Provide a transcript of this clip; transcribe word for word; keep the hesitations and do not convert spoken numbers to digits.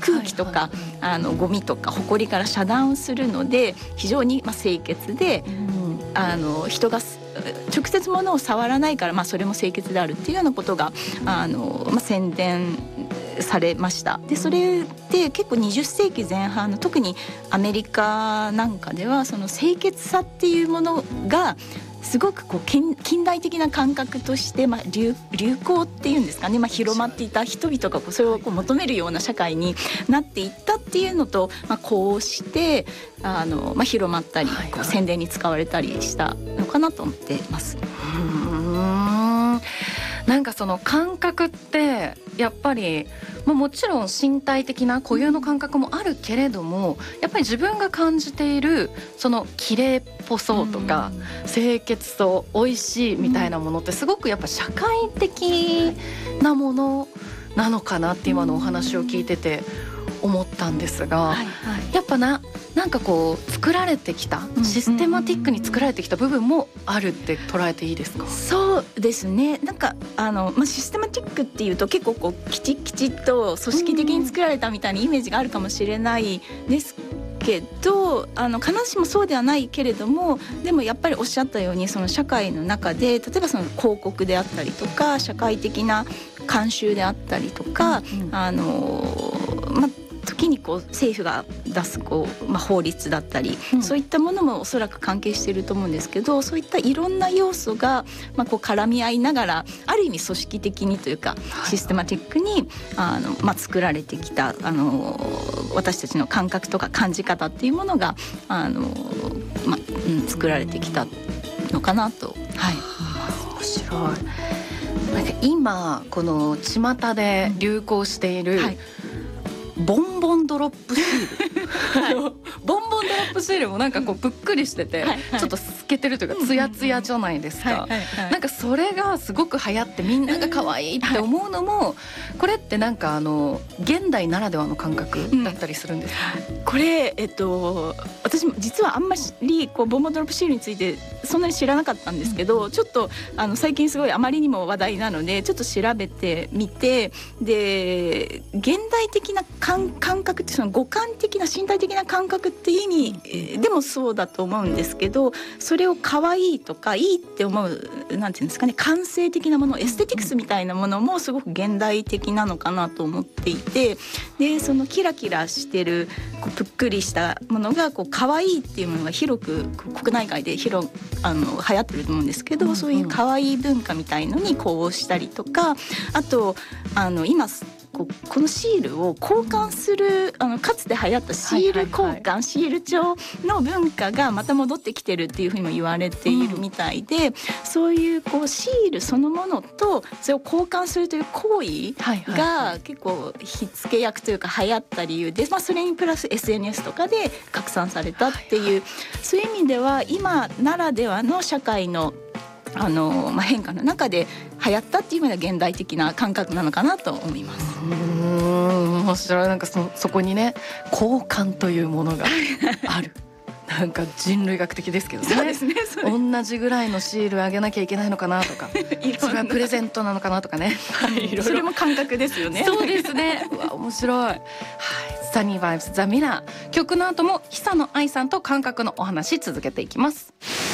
空気とか、はいはいはい、あのゴミとか埃から遮断するので非常にまあ清潔で、うん、あの人が直接物を触らないから、まあ、それも清潔であるっていうようなことがあの、まあ、宣伝されました。でそれで結構にじゅっせいきぜん半の特にアメリカなんかではその清潔さっていうものがすごくこう 近, 近代的な感覚として、まあ、流, 流行っていうんですかね、まあ、広まっていた人々がこうそれをこう求めるような社会になっていったっていうのと、まあ、こうしてあの、まあ、広まったり、こう宣伝に使われたりしたのかなと思っています。 うーん、なんかその感覚ってやっぱり、まあ、もちろん身体的な固有の感覚もあるけれども、やっぱり自分が感じているその綺麗っぽそうとか、うん、清潔そう美味しいみたいなものってすごくやっぱ社会的なものなのかなって今のお話を聞いてて思ったんですが、はいはい、やっぱななんかこう作られてきたシステマティックに作られてきた部分もあるって捉えていいですか？ そうですね。なんかあの、まあ、システマティックっていうと結構こうきちきちっと組織的に作られたみたいなイメージがあるかもしれないですけど、あの必ずしもそうではないけれども、でもやっぱりおっしゃったようにその社会の中で例えばその広告であったりとか社会的な慣習であったりとか、うんうん、あのまあ時にこう政府が出すこう、まあ、法律だったり、うん、そういったものもおそらく関係していると思うんですけど、そういったいろんな要素が、まあ、こう絡み合いながらある意味組織的にというかシステマティックにあの、まあ、作られてきたあの私たちの感覚とか感じ方っていうものがあの、まあうん、作られてきたのかなと、はい、 面白い。なんか今この巷で流行している、うんはいボンボンドロップシール、はい、ボンボンドロップシールもなんかこうぷっくりしてて、はいはい、ちょっと透けてるというかツヤツヤじゃないですか。なんかそれがすごく流行ってみんなが可愛いって思うのも、はい、これってなんかあの現代ならではの感覚だったりするんですか？ うん、これ、えっと、私も実はあんまりこうボンボンドロップシールについてそんなに知らなかったんですけど、うん、ちょっとあの最近すごいあまりにも話題なのでちょっと調べてみて、で現代的な感, 感覚ってその五感的な身体的な感覚っていう意味でもそうだと思うんですけど、それを可愛いとかいいって思うなんていうんですかね、感性的なものエステティクスみたいなものもすごく現代的なのかなと思っていて、でそのキラキラしてるこうぷっくりしたものがこう可愛いっていうものが広く国内外で広あの流行ってると思うんですけど、うんうん、そういう可愛い文化みたいのにこうしたりとか、あとあの今こ, このシールを交換するあのかつて流行ったシール交換、はいはいはい、シール帳の文化がまた戻ってきてるっていうふうにも言われているみたいで、うん、そういうこうシールそのものとそれを交換するという行為が結構火付け役というか流行った理由で、まあ、それにプラス エスエヌエス とかで拡散されたっていう、はいはい、そういう意味では今ならではの社会のあのまあ、変化の中で流行ったっていう意味では現代的な感覚なのかなと思います。 うーん面白い。なんか そ, そこにね交換というものがあるなんか人類学的ですけど ね, そうですね同じぐらいのシールあげなきゃいけないのかなとかそれはプレゼントなのかなとかね、 はい、いろいろそれも感覚ですよね。 そうですねうわ面白い、はい、サニーバイブスザミラー曲の後も久野愛さんと感覚のお話続けていきます。